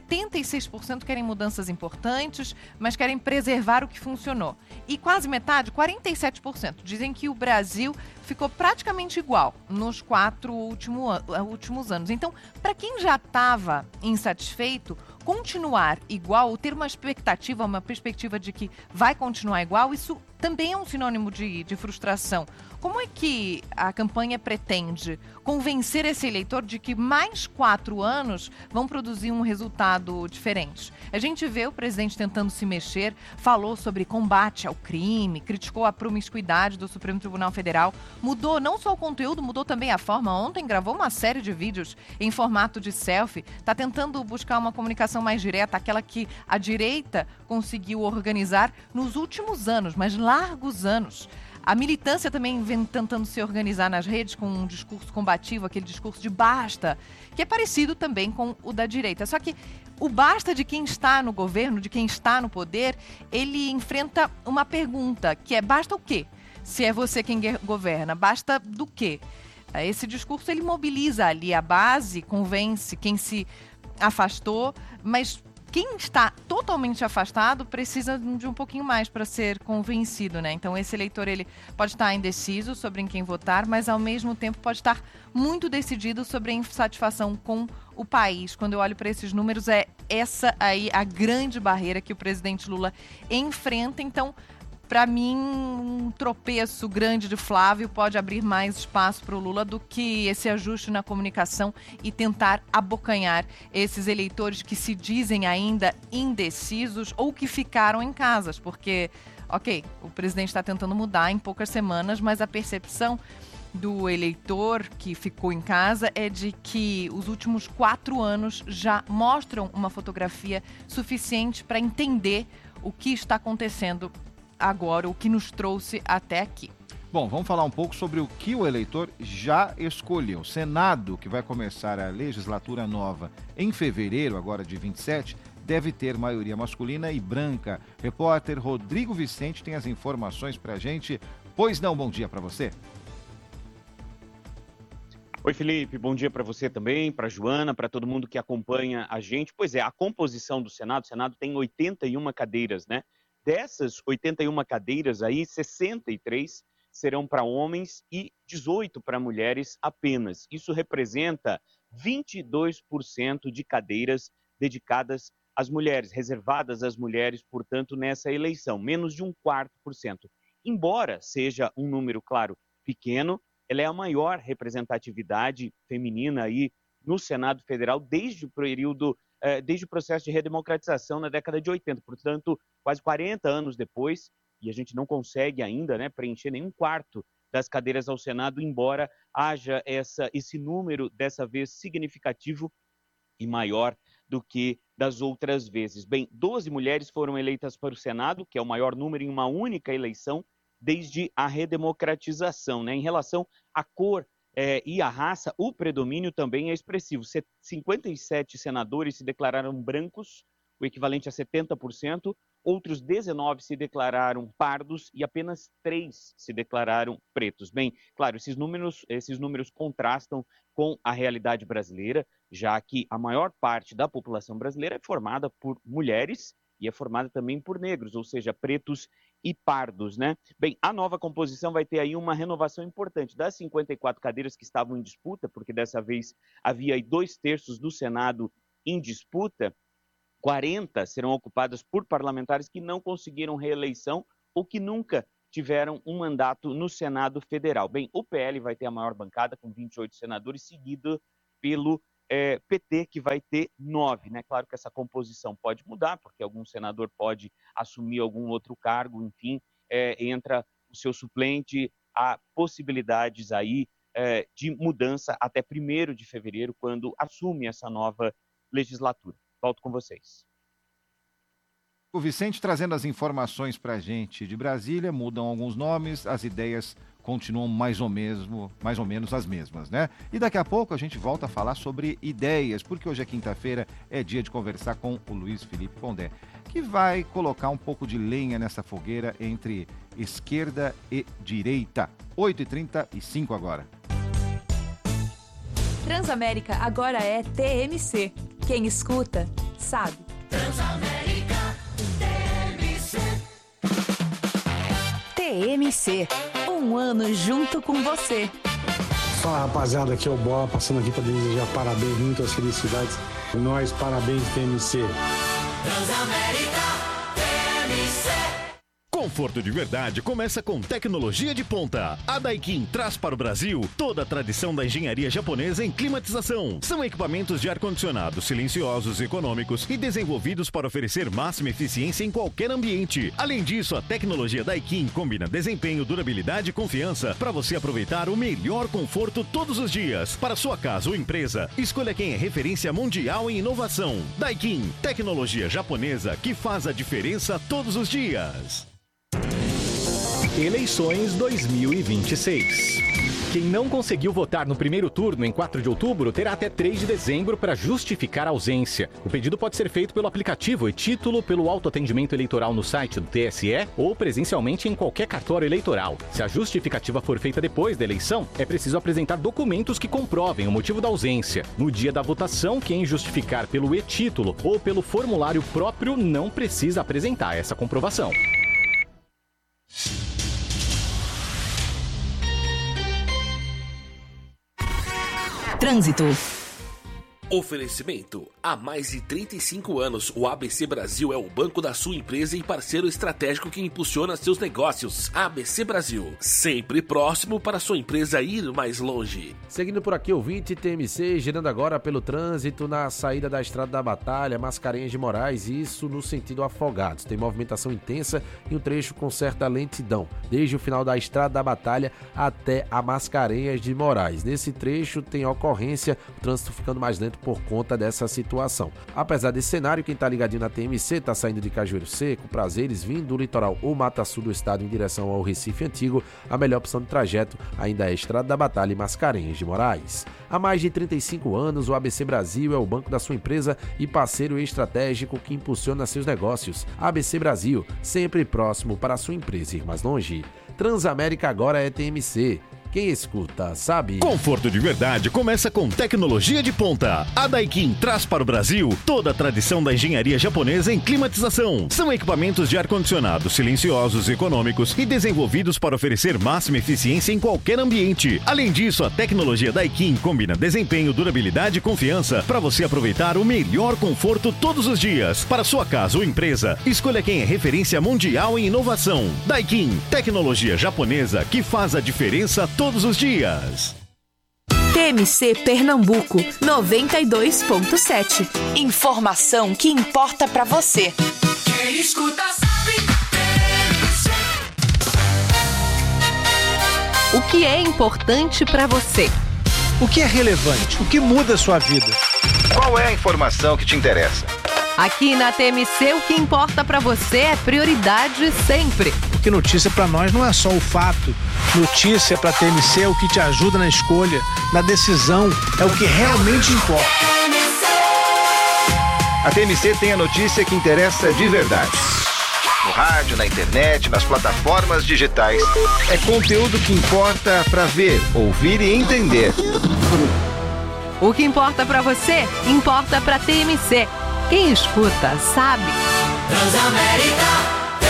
76% querem mudanças importantes, mas querem preservar o que funcionou. E quase metade, 47%, dizem que o Brasil ficou praticamente igual nos 4 últimos anos. Então, para quem já estava insatisfeito, continuar igual, ou ter uma expectativa, uma perspectiva de que vai continuar igual, isso também é um sinônimo de frustração. Como é que a campanha pretende convencer esse eleitor de que mais 4 anos vão produzir um resultado diferente? A gente vê o presidente tentando se mexer, falou sobre combate ao crime, criticou a promiscuidade do Supremo Tribunal Federal, mudou não só o conteúdo, mudou também a forma. Ontem gravou uma série de vídeos em formato de selfie, está tentando buscar uma comunicação mais direta, aquela que a direita conseguiu organizar nos últimos anos, mas largos anos. A militância também vem tentando se organizar nas redes com um discurso combativo, aquele discurso de basta, que é parecido também com o da direita. Só que o basta de quem está no governo, de quem está no poder, ele enfrenta uma pergunta, que é basta o quê? Se é você quem governa, basta do quê? Esse discurso ele mobiliza ali a base, convence quem se afastou, mas quem está totalmente afastado precisa de um pouquinho mais para ser convencido, né? Então esse eleitor ele pode estar indeciso sobre em quem votar, mas ao mesmo tempo pode estar muito decidido sobre a insatisfação com o país. Quando eu olho para esses números, é essa aí a grande barreira que o presidente Lula enfrenta. Então, para mim, um tropeço grande de Flávio pode abrir mais espaço para o Lula do que esse ajuste na comunicação e tentar abocanhar esses eleitores que se dizem ainda indecisos ou que ficaram em casas. Porque, ok, o presidente está tentando mudar em poucas semanas, mas a percepção do eleitor que ficou em casa é de que os últimos 4 anos já mostram uma fotografia suficiente para entender o que está acontecendo agora, o que nos trouxe até aqui. Bom, vamos falar um pouco sobre o que o eleitor já escolheu. O Senado, que vai começar a legislatura nova em fevereiro, agora de 27, deve ter maioria masculina e branca. Repórter Rodrigo Vicente tem as informações pra gente. Pois não, bom dia para você. Oi, Felipe, bom dia para você também, para Joana, para todo mundo que acompanha a gente. Pois é, a composição do Senado, o Senado tem 81 cadeiras, né? Dessas 81 cadeiras aí, 63 serão para homens e 18 para mulheres apenas. Isso representa 22% de cadeiras dedicadas às mulheres, reservadas às mulheres, portanto, nessa eleição, menos de 1/4%. Embora seja um número, claro, pequeno, ela é a maior representatividade feminina aí no Senado Federal desde o processo de redemocratização na década de 80, portanto, quase 40 anos depois, e a gente não consegue ainda, né, preencher nem 1/4 das cadeiras ao Senado, embora haja esse número, dessa vez, significativo e maior do que das outras vezes. Bem, 12 mulheres foram eleitas para o Senado, que é o maior número em uma única eleição desde a redemocratização, né? Em relação à cor e a raça, o predomínio também é expressivo. 57 senadores se declararam brancos, o equivalente a 70%, outros 19 se declararam pardos e apenas 3 se declararam pretos. Bem, claro, esses números contrastam com a realidade brasileira, já que a maior parte da população brasileira é formada por mulheres e é formada também por negros, ou seja, pretos e pardos, né? Bem, a nova composição vai ter aí uma renovação importante. Das 54 cadeiras que estavam em disputa, porque dessa vez havia aí 2/3 do Senado em disputa, 40 serão ocupadas por parlamentares que não conseguiram reeleição ou que nunca tiveram um mandato no Senado Federal. Bem, o PL vai ter a maior bancada, com 28 senadores, seguido pelo PT, que vai ter 9, né? Claro que essa composição pode mudar, porque algum senador pode assumir algum outro cargo, enfim, entra o seu suplente, há possibilidades aí de mudança até 1º de fevereiro, quando assume essa nova legislatura. Volto com vocês. O Vicente trazendo as informações para a gente de Brasília, mudam alguns nomes, as ideias continuam mais ou menos as mesmas, né? E daqui a pouco a gente volta a falar sobre ideias, porque hoje é quinta-feira, é dia de conversar com o Luiz Felipe Pondé, que vai colocar um pouco de lenha nessa fogueira entre esquerda e direita. 8h35 agora. Transamérica agora é TMC. Quem escuta, sabe. Transamérica, TMC. Um ano junto com você. Fala, rapaziada, aqui é o Bola, passando aqui para desejar parabéns, muitas felicidades. Nós, parabéns, TMC. Transamérica, TMC. Conforto de verdade começa com tecnologia de ponta. A Daikin traz para o Brasil toda a tradição da engenharia japonesa em climatização. São equipamentos de ar-condicionado silenciosos, econômicos e desenvolvidos para oferecer máxima eficiência em qualquer ambiente. Além disso, a tecnologia Daikin combina desempenho, durabilidade e confiança para você aproveitar o melhor conforto todos os dias. Para sua casa ou empresa, escolha quem é referência mundial em inovação. Daikin, tecnologia japonesa que faz a diferença todos os dias. Eleições 2026. Quem não conseguiu votar no primeiro turno em 4 de outubro terá até 3 de dezembro para justificar a ausência. O pedido pode ser feito pelo aplicativo e-Título, pelo autoatendimento eleitoral no site do TSE ou presencialmente em qualquer cartório eleitoral. Se a justificativa for feita depois da eleição, é preciso apresentar documentos que comprovem o motivo da ausência. No dia da votação, quem justificar pelo e-Título ou pelo formulário próprio não precisa apresentar essa comprovação. Trânsito. Oferecimento. Há mais de 35 anos, o ABC Brasil é o banco da sua empresa e parceiro estratégico que impulsiona seus negócios. ABC Brasil, sempre próximo para sua empresa ir mais longe. Seguindo por aqui, ouvinte, TMC, girando agora pelo trânsito na saída da Estrada da Batalha, Mascarenhas de Moraes, isso no sentido Afogados. Tem movimentação intensa e um trecho com certa lentidão, desde o final da Estrada da Batalha até a Mascarenhas de Moraes. Nesse trecho tem ocorrência, o trânsito ficando mais lento por conta dessa situação. Apesar desse cenário, quem tá ligadinho na TMC tá saindo de Cajueiro Seco, Prazeres, vindo do litoral ou Mata Sul do estado em direção ao Recife Antigo, a melhor opção de trajeto ainda é a Estrada da Batalha e Mascarenhas de Moraes. Há mais de 35 anos, o ABC Brasil é o banco da sua empresa e parceiro estratégico que impulsiona seus negócios. ABC Brasil, sempre próximo para a sua empresa ir mais longe. Transamérica agora é TMC. Quem escuta, sabe. Conforto de verdade começa com tecnologia de ponta. A Daikin traz para o Brasil toda a tradição da engenharia japonesa em climatização. São equipamentos de ar-condicionado silenciosos, econômicos e desenvolvidos para oferecer máxima eficiência em qualquer ambiente. Além disso, a tecnologia Daikin combina desempenho, durabilidade e confiança para você aproveitar o melhor conforto todos os dias. Para sua casa ou empresa, escolha quem é referência mundial em inovação. Daikin, tecnologia japonesa que faz a diferença todos os dias. TMC Pernambuco 92.7. Informação que importa pra você. Quem escuta sabe. O que é importante pra você? O que é relevante? O que muda a sua vida? Qual é a informação que te interessa? Aqui na TMC, o que importa pra você é prioridade sempre. Porque notícia pra nós não é só o fato. Notícia pra TMC é o que te ajuda na escolha, na decisão, é o que realmente importa. A TMC tem a notícia que interessa de verdade. No rádio, na internet, nas plataformas digitais. É conteúdo que importa pra ver, ouvir e entender. O que importa pra você, importa pra TMC. Quem escuta, sabe. Transamérica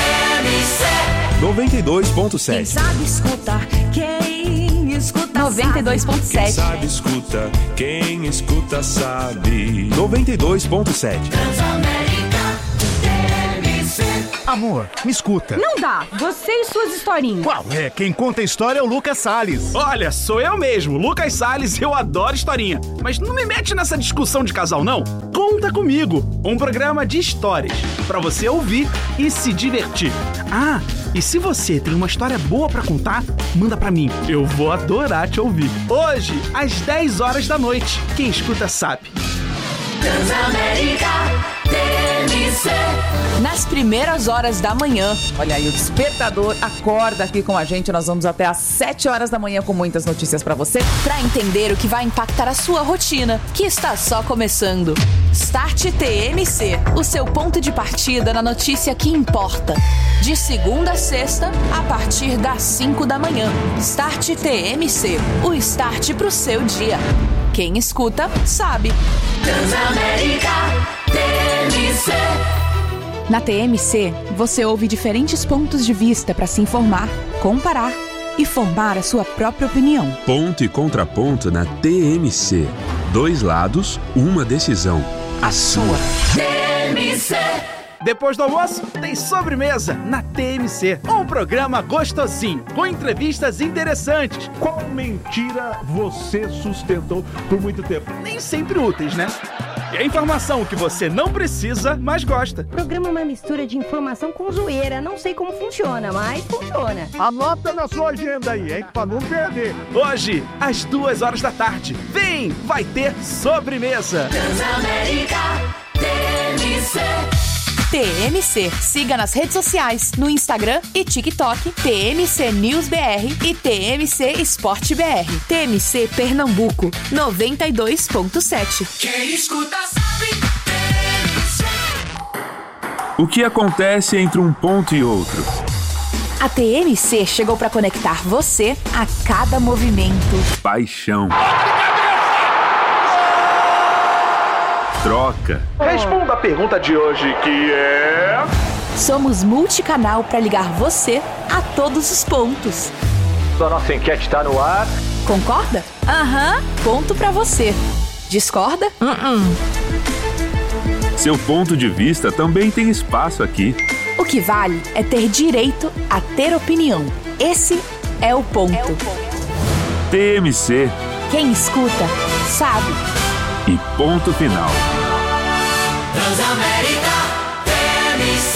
TMC 92.7. Quem sabe escutar, quem escuta 92.7. Quem sabe escuta, quem escuta sabe. 92.7. Transamérica TMC. Amor, me escuta. Não dá, você e suas historinhas. Qual é? Quem conta a história é o Lucas Salles. Olha, sou eu mesmo, Lucas Salles, eu adoro historinha. Mas não me mete nessa discussão de casal, não. Conta Comigo, um programa de histórias, pra você ouvir e se divertir. Ah, e se você tem uma história boa pra contar, manda pra mim. Eu vou adorar te ouvir. Hoje, às 10 horas da noite. Quem escuta sabe. Transamérica TMC. Nas primeiras horas da manhã. Olha aí, o despertador acorda aqui com a gente. Nós vamos até às 7 horas da manhã com muitas notícias pra você. Pra entender o que vai impactar a sua rotina, que está só começando. Start TMC, o seu ponto de partida na notícia que importa. De segunda a sexta, a partir das 5 da manhã. Start TMC, o start pro seu dia. Quem escuta, sabe. Transamérica TMC. Na TMC, você ouve diferentes pontos de vista para se informar, comparar e formar a sua própria opinião. Ponto e contraponto na TMC. 2 lados, uma decisão. A sua. TMC. Depois do almoço, tem sobremesa na TMC. Um programa gostosinho, com entrevistas interessantes. Qual mentira você sustentou por muito tempo? Nem sempre úteis, né? E a informação que você não precisa, mas gosta. O programa é uma mistura de informação com zoeira. Não sei como funciona, mas funciona. Anota na sua agenda aí, hein? Pra não perder. Hoje, às 2 horas da tarde. Vem, vai ter sobremesa. Transamérica TMC. TMC. Siga nas redes sociais, no Instagram e TikTok, TMC News BR e TMC Esporte BR. TMC Pernambuco, 92.7. Quem escuta sabe. TMC. O que acontece entre um ponto e outro? A TMC chegou para conectar você a cada movimento. Paixão. Troca. Responda a pergunta de hoje, que é... Somos multicanal para ligar você a todos os pontos. A nossa enquete está no ar. Concorda? Aham. Ponto para você. Discorda? Seu ponto de vista também tem espaço aqui. O que vale é ter direito a ter opinião. Esse é o ponto. TMC. Quem escuta, sabe. E ponto final. Transamérica TMC.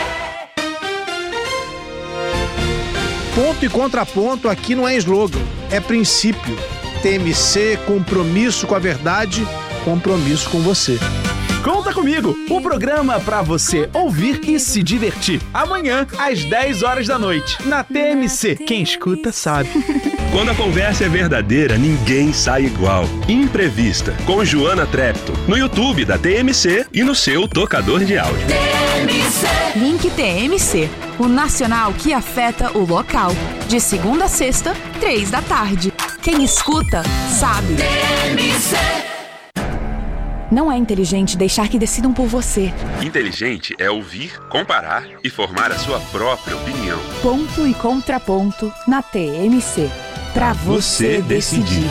Ponto e contraponto aqui não é slogan, é princípio. TMC, compromisso com a verdade, compromisso com você. Conta Comigo, um programa pra você ouvir e se divertir. Amanhã, às 10 horas da noite, na TMC. Quem escuta sabe. Quando a conversa é verdadeira, ninguém sai igual. Imprevista, com Joana Trepton, no YouTube da TMC e no seu tocador de áudio. TMC. Link TMC, o nacional que afeta o local. De segunda a sexta, 3 da tarde. Quem escuta, sabe. TMC. Não é inteligente deixar que decidam por você. Inteligente é ouvir, comparar e formar a sua própria opinião. Ponto e contraponto na TMC. Pra você decidir.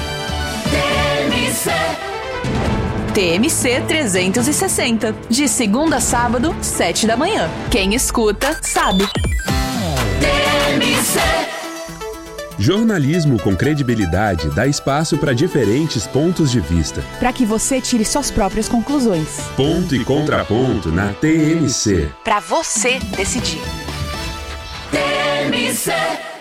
TMC 360. De segunda a sábado, 7 da manhã. Quem escuta, sabe. TMC. Jornalismo com credibilidade dá espaço para diferentes pontos de vista. Para que você tire suas próprias conclusões. Ponto e contraponto na TMC. Para você decidir. TMC.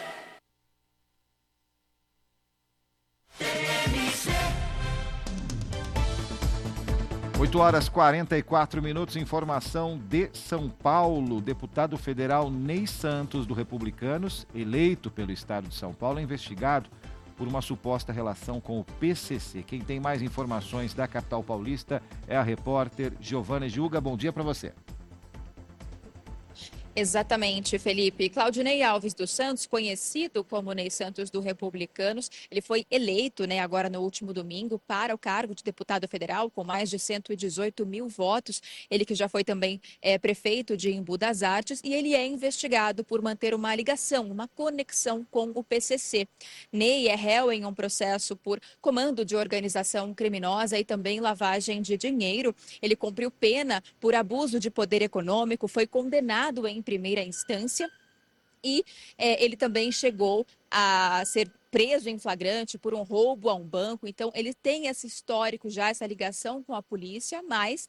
8 horas 44 minutos, informação de São Paulo. Deputado federal Ney Santos, do Republicanos, eleito pelo estado de São Paulo, é investigado por uma suposta relação com o PCC. Quem tem mais informações da capital paulista é a repórter Giovana Juga. Bom dia para você. Exatamente, Felipe. Claudinei Alves dos Santos, conhecido como Ney Santos do Republicanos, ele foi eleito, agora no último domingo, para o cargo de deputado federal, com mais de 118 mil votos. Ele que já foi também prefeito de Embu das Artes, e ele é investigado por manter uma ligação, uma conexão com o PCC. Ney é réu em um processo por comando de organização criminosa e também lavagem de dinheiro. Ele cumpriu pena por abuso de poder econômico, foi condenado em primeira instância e ele também chegou a ser preso em flagrante por um roubo a um banco. Então, ele tem esse histórico já, essa ligação com a polícia, mas